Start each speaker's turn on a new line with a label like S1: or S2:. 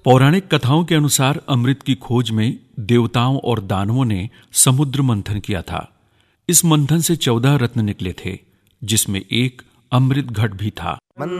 S1: पौराणिक कथाओं के अनुसार अमृत की खोज में देवताओं और दानवों ने समुद्र मंथन किया था। इस मंथन से 14 रत्न निकले थे, जिसमें एक अमृत घट भी था।